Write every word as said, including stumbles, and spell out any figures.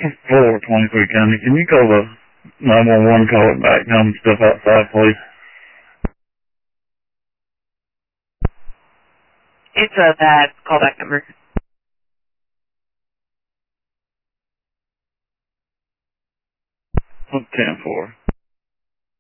four, twenty-three County. Can you call the nine one one, call it back, tell them stuff outside, please? It's a bad callback number. ten four.